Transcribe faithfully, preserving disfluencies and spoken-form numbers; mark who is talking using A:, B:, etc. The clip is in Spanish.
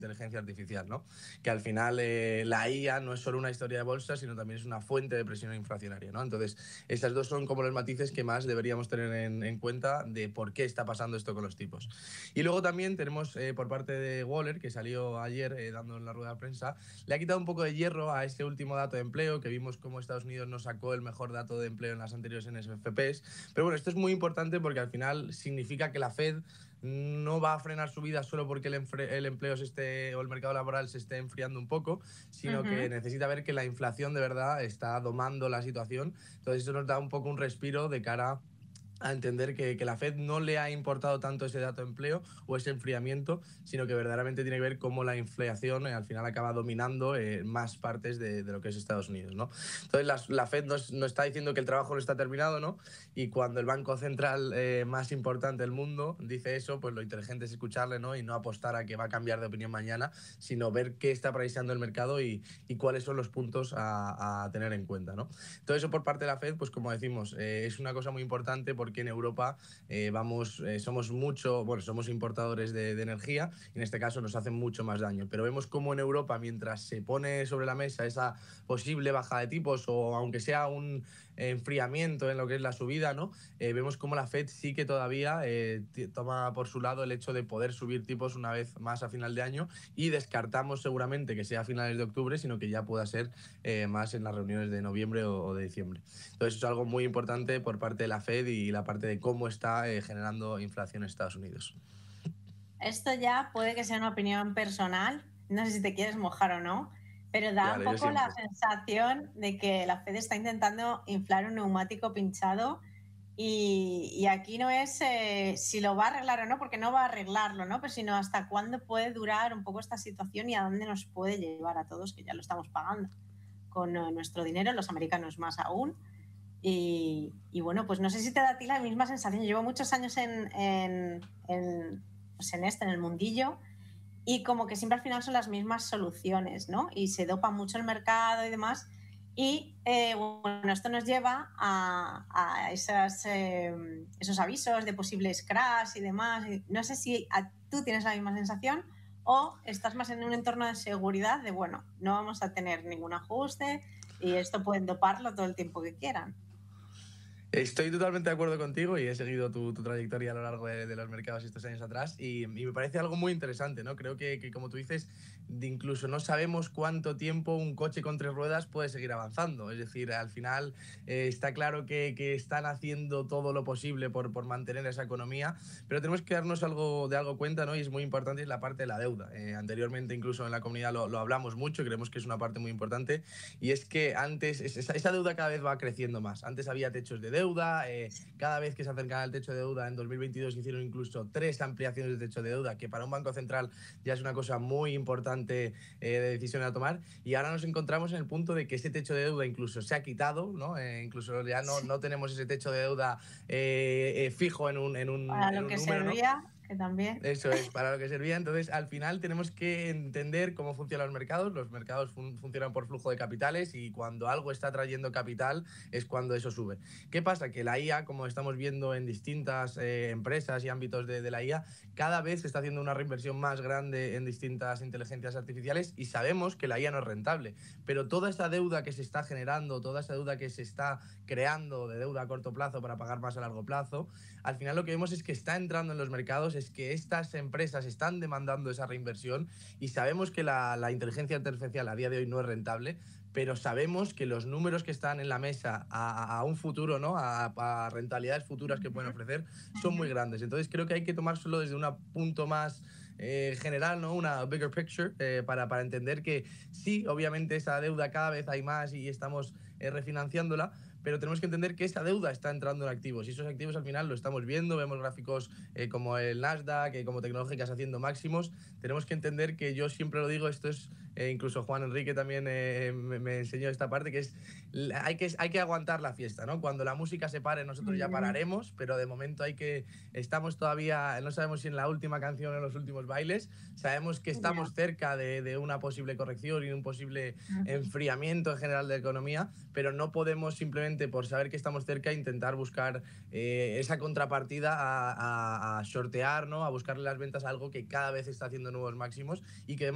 A: inteligencia artificial, ¿no? Que al final eh, la I A no es solo una historia de bolsa, sino también es una fuente de presión inflacionaria, ¿no? Entonces, esas dos son como los matices que más deberíamos tener en, en cuenta de por qué está pasando esto con los tipos. Y luego también tenemos eh, por parte de Waller, que salió ayer eh, dando en la rueda de prensa, le ha quitado un poco de hierro a este último dato de empleo, que vimos cómo Estados Unidos no sacó el mejor dato de empleo en las anteriores N F Ps. Pero bueno, esto es muy importante porque al final significa que la Fed no va a frenar su vida solo porque el, el empleo se esté, o el mercado laboral se esté enfriando un poco, sino uh-huh. que necesita ver que la inflación de verdad está domando la situación. Entonces eso nos da un poco un respiro de cara a entender que, que la Fed no le ha importado tanto ese dato de empleo o ese enfriamiento, sino que verdaderamente tiene que ver cómo la inflación eh, al final acaba dominando eh, más partes de, de lo que es Estados Unidos, ¿no? Entonces la, la Fed nos, nos está diciendo que el trabajo no está terminado, ¿no? Y cuando el banco central eh, más importante del mundo dice eso, pues lo inteligente es escucharle, ¿no? Y no apostar a que va a cambiar de opinión mañana, sino ver qué está priceando el mercado y, y cuáles son los puntos a, a tener en cuenta, ¿no? Todo eso por parte de la Fed, pues como decimos, eh, es una cosa muy importante porque que en Europa eh, vamos, eh, somos mucho, bueno, somos importadores de, de energía y en este caso nos hacen mucho más daño. Pero vemos cómo en Europa, mientras se pone sobre la mesa esa posible baja de tipos o aunque sea un enfriamiento en lo que es la subida, ¿no? Eh, vemos cómo la Fed sí que todavía eh, toma por su lado el hecho de poder subir tipos una vez más a final de año y descartamos seguramente que sea a finales de octubre, sino que ya pueda ser eh, más en las reuniones de noviembre o, o de diciembre. Entonces eso es algo muy importante por parte de la Fed y la parte de cómo está eh, generando inflación en Estados Unidos.
B: Esto ya puede que sea una opinión personal, no sé si te quieres mojar o no, pero da
A: Claro,
B: un poco la sensación de que la Fed está intentando inflar un neumático pinchado y, y aquí no es eh, si lo va a arreglar o no, porque no va a arreglarlo, ¿no? Pero sino hasta cuándo puede durar un poco esta situación y a dónde nos puede llevar a todos, que ya lo estamos pagando con uh, nuestro dinero, los americanos más aún. Y, y bueno, pues no sé si te da a ti la misma sensación. Yo llevo muchos años en, en, en, pues en este, en el mundillo, y como que siempre al final son las mismas soluciones, ¿no? Y se dopa mucho el mercado y demás. Y eh, bueno, esto nos lleva a, a esas, eh, esos avisos de posibles crash y demás. No sé si a, tú tienes la misma sensación o estás más en un entorno de seguridad de, bueno, no vamos a tener ningún ajuste y esto pueden doparlo todo el tiempo que quieran.
A: Estoy totalmente de acuerdo contigo y he seguido tu, tu trayectoria a lo largo de, de los mercados estos años atrás y, y me parece algo muy interesante, ¿no? Creo que, que como tú dices, de incluso no sabemos cuánto tiempo un coche con tres ruedas puede seguir avanzando. Es decir, al final eh, está claro que, que están haciendo todo lo posible por, por mantener esa economía, pero tenemos que darnos algo, de algo cuenta, ¿no? Y es muy importante, es la parte de la deuda. Eh, anteriormente incluso en la comunidad lo, lo hablamos mucho, creemos que es una parte muy importante y es que antes, esa, esa deuda cada vez va creciendo más. Antes había techos de deuda, deuda, eh, cada vez que se acercaba al techo de deuda en dos mil veintidós hicieron incluso tres ampliaciones de techo de deuda, que para un banco central ya es una cosa muy importante eh, de decisión a tomar, y ahora nos encontramos en el punto de que ese techo de deuda incluso se ha quitado, ¿no? Eh, incluso ya no, no tenemos ese techo de deuda eh, eh, fijo en un, en un,
B: para
A: en
B: lo
A: un
B: que
A: número,
B: servía,
A: ¿no?
B: Que también.
A: Eso es, para lo que servía. Entonces, al final tenemos que entender cómo funcionan los mercados. Los mercados fun funcionan por flujo de capitales y cuando algo está trayendo capital es cuando eso sube. ¿Qué pasa? Que la I A, como estamos viendo en distintas eh, empresas y ámbitos de, de la I A, cada vez se está haciendo una reinversión más grande en distintas inteligencias artificiales y sabemos que la I A no es rentable. Pero toda esa deuda que se está generando, toda esa deuda que se está creando de deuda a corto plazo para pagar más a largo plazo, al final lo que vemos es que está entrando en los mercados, es que estas empresas están demandando esa reinversión y sabemos que la, la inteligencia artificial a día de hoy no es rentable, pero sabemos que los números que están en la mesa a, a un futuro, ¿no? A, a rentabilidades futuras que pueden ofrecer son muy grandes. Entonces creo que hay que tomárselo desde un punto más eh, general, ¿no? Una bigger picture eh, para, para entender que sí, obviamente esa deuda cada vez hay más y estamos eh, refinanciándola, pero tenemos que entender que esa deuda está entrando en activos y esos activos al final lo estamos viendo, vemos gráficos eh, como el Nasdaq, eh, como tecnológicas haciendo máximos. Tenemos que entender que yo siempre lo digo, esto es, eh, incluso Juan Enrique también eh, me, me enseñó esta parte, que es hay, que hay que aguantar la fiesta, ¿no? Cuando la música se pare nosotros ya pararemos, pero de momento hay que, estamos todavía, no sabemos si en la última canción o en los últimos bailes, sabemos que estamos cerca de, de una posible corrección y un posible enfriamiento en general de la economía, pero no podemos simplemente por saber que estamos cerca intentar buscar eh, esa contrapartida a, a, a shortear, ¿no? A buscarle las ventas a algo que cada vez está haciendo nuevos máximos y que